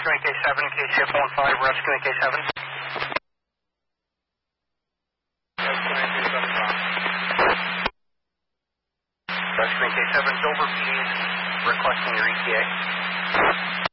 Rescuing K7, KCF 15, rescuing K7. Rescuing K7, Dover PD, requesting your ETA.